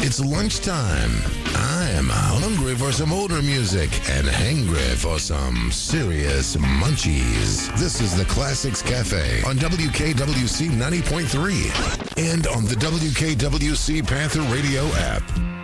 It's lunchtime. I'm hungry for some older music and hangry for some serious munchies. This is the Classics Cafe on WKWC 90.3 and on the WKWC Panther Radio app.